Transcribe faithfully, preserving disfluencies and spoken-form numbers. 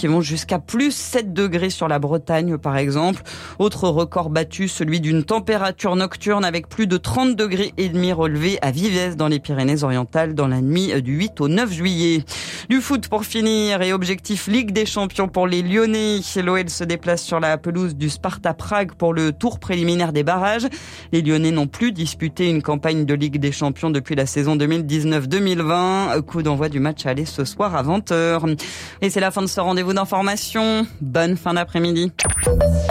qui vont jusqu'à plus sept degrés sur la Bretagne, par exemple. Autre record battu, celui d'une température nocturne avec plus de trente degrés et demi relevé à Vivès dans les Pyrénées-Orientales dans la nuit du huit au neuf juillet. Du foot pour finir et objectif Ligue des Champions pour les Lyonnais. L'O L se déplace sur la pelouse du Sparta Prague pour le tour préliminaire des barrages. Les Lyonnais n'ont plus disputé une campagne de Ligue des Champions depuis la saison deux mille dix-neuf deux mille vingt. Coup d'envoi du match aller ce soir à vingt heures. Et c'est la fin de ce rendez-vous d'information. Bonne fin d'après-midi.